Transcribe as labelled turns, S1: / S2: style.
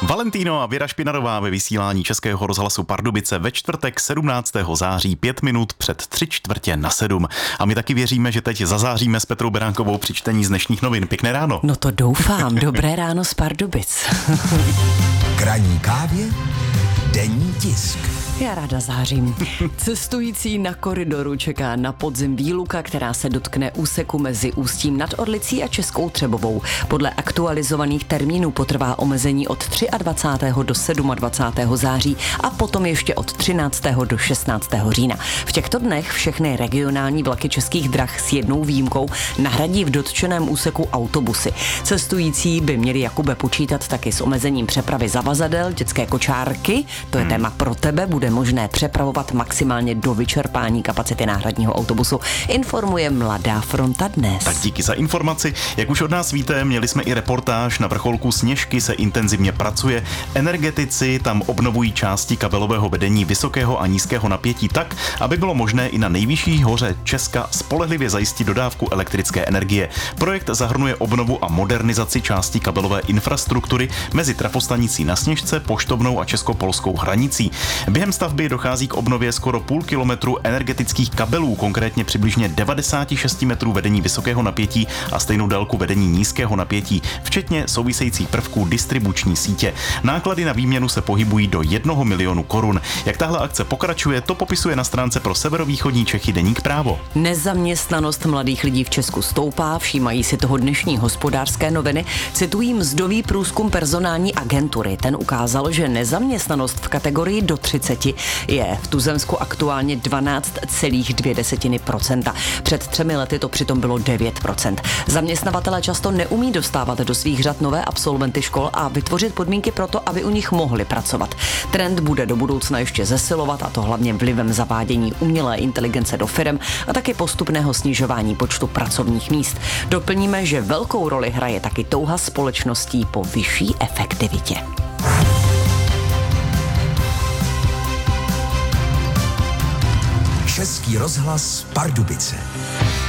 S1: Valentino a Věra Špinarová ve vysílání Českého rozhlasu Pardubice ve čtvrtek 17. září 5 minut před 6:45. A my taky věříme, že teď zazáříme s Petrou Beránkovou při čtení z dnešních novin. Pěkné ráno.
S2: No to doufám. Dobré ráno z Pardubic.
S3: K ranní kávě denní tisk.
S2: Já ráda zářím. Cestující na koridoru čeká na podzim výluka, která se dotkne úseku mezi Ústím nad Orlicí a Českou Třebovou. Podle aktualizovaných termínů potrvá omezení od 23. do 27. září a potom ještě od 13. do 16. října. V těchto dnech všechny regionální vlaky Českých drah s jednou výjimkou nahradí v dotčeném úseku autobusy. Cestující by měli, Jakube, počítat taky s omezením přepravy zavazadel, dětské kočárky, to je téma pro tebe, bude možné přepravovat maximálně do vyčerpání kapacity náhradního autobusu, informuje Mladá fronta dnes.
S1: Tak díky za informaci. Jak už od nás víte, měli jsme i reportáž, na vrcholku Sněžky se intenzivně pracuje. Energetici tam obnovují části kabelového vedení vysokého a nízkého napětí tak, aby bylo možné i na nejvyšší hoře Česka spolehlivě zajistit dodávku elektrické energie. Projekt zahrnuje obnovu a modernizaci části kabelové infrastruktury mezi trafostanicí na Sněžce, poštovnou a česko-polskou hranicí. Během stavby dochází k obnově skoro půl kilometru energetických kabelů, konkrétně přibližně 96 metrů vedení vysokého napětí a stejnou délku vedení nízkého napětí, včetně souvisejících prvků distribuční sítě. Náklady na výměnu se pohybují do 1 milionu korun. Jak tahle akce pokračuje, to popisuje na stránce pro severovýchodní Čechy deník Právo.
S2: Nezaměstnanost mladých lidí v Česku stoupá, všímají si toho dnešní Hospodářské noviny. Citují mzdový průzkum personální agentury. Ten ukázal, že nezaměstnanost v kategorii do 30 je v tuzemsku aktuálně 12,2%. Před 3 lety to přitom bylo 9%. Zaměstnavatelé často neumí dostávat do svých řad nové absolventy škol a vytvořit podmínky pro to, aby u nich mohli pracovat. Trend bude do budoucna ještě zesilovat, a to hlavně vlivem zavádění umělé inteligence do firem a taky postupného snižování počtu pracovních míst. Doplníme, že velkou roli hraje taky touha společností po vyšší efektivitě.
S3: Český rozhlas Pardubice.